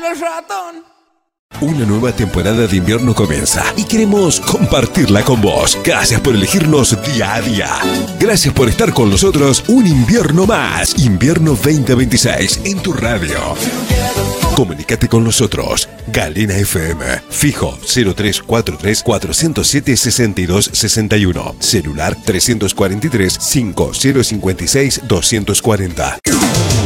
el ratón. Una nueva temporada de invierno comienza y queremos compartirla con vos. Gracias por elegirnos día a día. Gracias por estar con nosotros un invierno más. Invierno 2026 en tu radio. Comunícate con nosotros. Galena FM. Fijo 0343 407 6261. Celular 343 5056 240.